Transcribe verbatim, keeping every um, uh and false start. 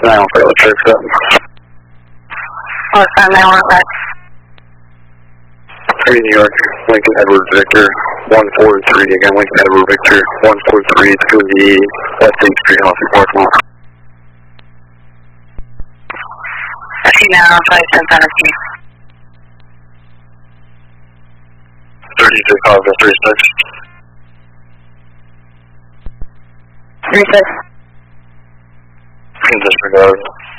nine one for Church up. Oh, five nine one back. three New York, Lincoln Edward Victor, one four three, again, Lincoln Edward Victor, one four three to the West eighth Street, Austin parking lot. I see now, five ten Tennessee. thirty-six, Alpha, thirty-six. three six. Disregard.